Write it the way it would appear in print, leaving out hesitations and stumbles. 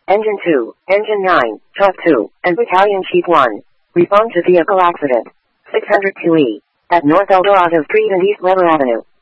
Engine 2, Engine 9, Truck 2, and Battalion Chief 1. Respond to vehicle accident. 602E. At North Eldorado Street and East Weber Avenue.